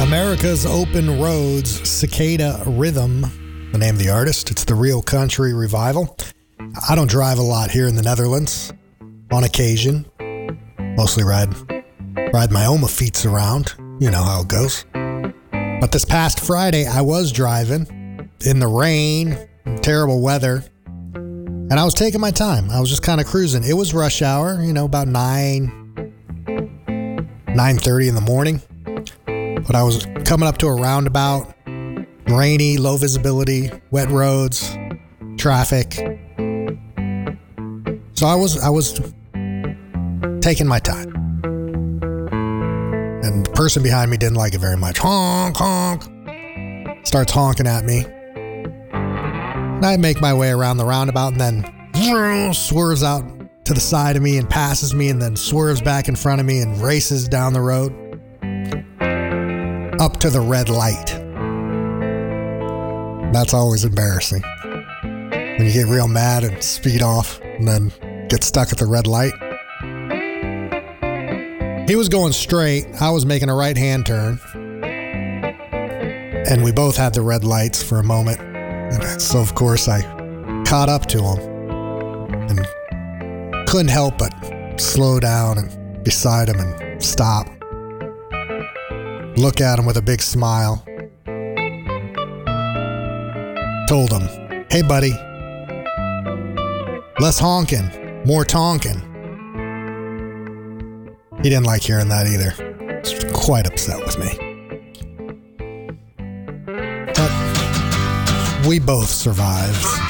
America's Open Roads, Cicada Rhythm, the name of the artist. It's the Real Country Revival. I don't drive a lot here in the Netherlands. On occasion, mostly ride my Oma feets around. You know how it goes. But this past Friday, I was driving in the rain, terrible weather, and I was taking my time. I was just kind of cruising. It was rush hour, about 9:30 in the morning. But I was coming up to a roundabout, rainy, low visibility, wet roads, traffic. So I was taking my time. And the person behind me didn't like it very much. Honk, honk. Starts honking at me. And I make my way around the roundabout and then swerves out to the side of me and passes me and then swerves back in front of me and races down the road up to the red light. That's always embarrassing. When you get real mad and speed off and then get stuck at the red light. He was going straight. I was making a right-hand turn. And we both had the red lights for a moment. And so, of course, I caught up to him and couldn't help but slow down and beside him and stop. Look at him with a big smile. Told him, "Hey, buddy, less honking, more tonking." He didn't like hearing that either. He was quite upset with me. But we both survived.